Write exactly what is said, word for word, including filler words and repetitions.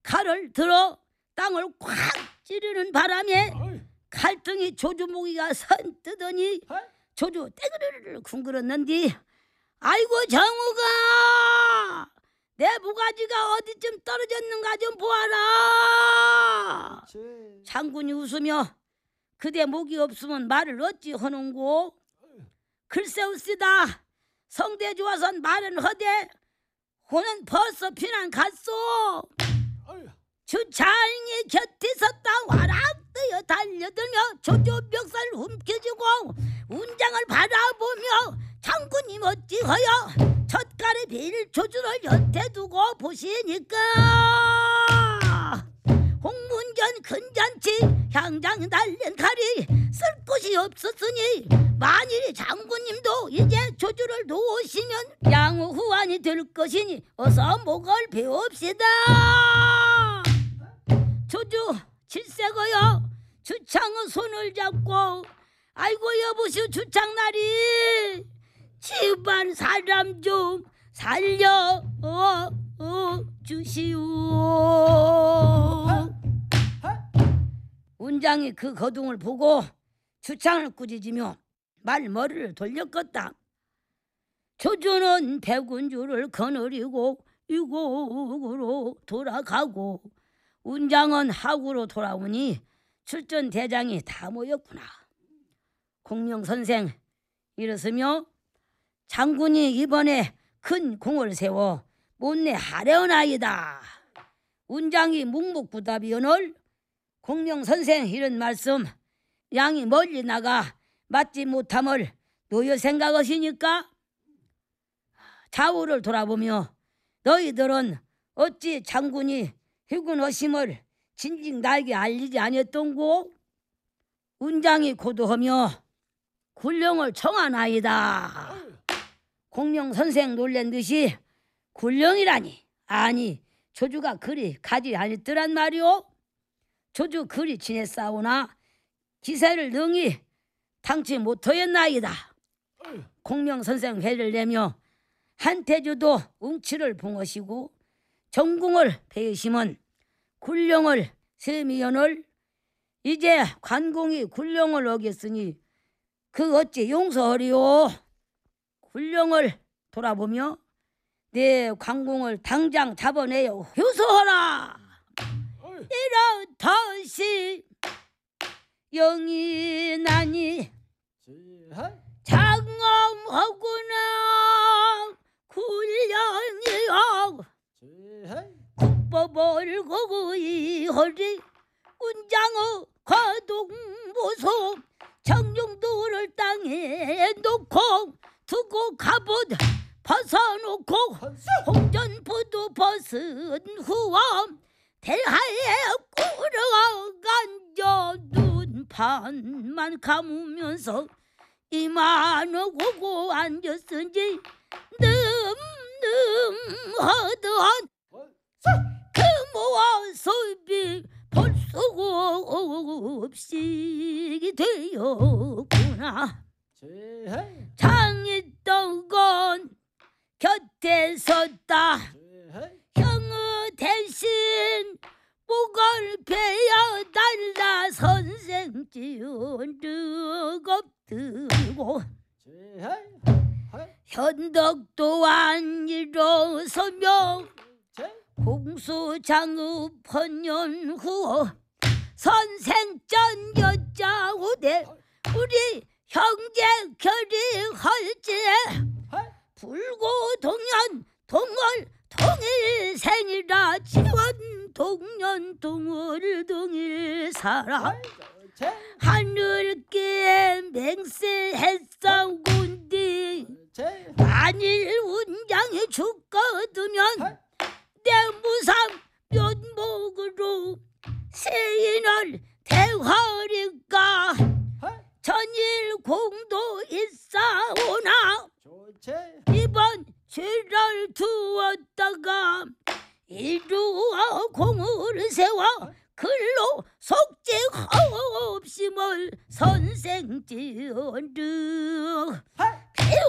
칼을 들어 땅을 콱 찌르는 바람에 칼등이 조주무기가 선뜨더니 조주 떼그르르 궁그렀는디 아이고 정우가 내 모가지가 어디쯤 떨어졌는가 좀 보아라. 그치. 장군이 웃으며 그대 목이 없으면 말을 어찌 하는고? 글쎄옵시다. 성대 좋아선 말은 허되 호는 벌써 피난 갔소. 주차장이 곁에 섰다 와락뜨여 달려들며 조조 멱살 움켜쥐고 운장을 바라보며 장군님 어찌하여 젓갈에 빌 조주를 곁에 두고 보시니까 홍문견 근잔치 향장 달린 칼이 쓸 곳이 없었으니 만일 장군님도 이제 조주를 놓으시면 양후 후환이 될 것이니 어서 목을 배웁시다. 조주 칠세고요. 주창의 손을 잡고 아이고 여보시오 주창나리 집안 사람 좀 살려 어, 어, 주시오. 운장이 그 거둥을 보고 주창을 꾸짖으며 말머리를 돌렸겠다. 조주는 백운주를 거느리고 유곡으로 돌아가고 운장은 하구로 돌아오니 출전 대장이 다 모였구나. 공명선생 일었으며 장군이 이번에 큰 공을 세워 못내 하려나이다. 운장이 묵묵부답이오늘 공명선생 이런 말씀 양이 멀리 나가 맞지 못함을 노여 생각하시니까 좌우를 돌아보며 너희들은 어찌 장군이 휴군 어심을 진즉 나에게 알리지 아니었던고? 운장이 고도하며 군령을 청하나이다. 공명선생 놀란 듯이 군령이라니 아니 조주가 그리 가지 아니더란 말이오. 조주 그리 지냈사오나 기세를 능히 당치 못하였나이다. 공명선생 회를 내며 한태주도 웅치를 봉하시고 정궁을 배우시면 군령을 세미연을 이제 관공이 군령을 어겼으니 그 어찌 용서하리오. 군령을 돌아보며 내 관공을 당장 잡아내어 효소하라. 이렇듯이 영이 나니 장엄하구나 군령이여. 국법을 거구이 허리 운장의 거동보소 정중도를 땅에 놓고 두고 갑옷 벗어놓고 홍전포도 벗은 후와 대하에 꿇어간저 눈판만 감으면서 이만을 보고 앉았은지 늠름하던 그 모습이 볼 수가 없이 되었구나. 장있던 건 곁에 섰다. 형의 대신 목을 베어 달라 선생 지은 뜨겁들고 현덕 또한 일어서며 공수장의 번년 후 선생전 여자우대 우리 형제 결이 할지 불고 동년 동월 동일생이라 지원 동년 동월 동일 살아 하늘께 맹세했사군디 만일 운장이 죽거두면 내 무상 면목으로 세인을 대하리까 전일 공도 있사오나 이번 죄를 두었다가 이루어 공을 세워 글로 속지 없음을 선생지언득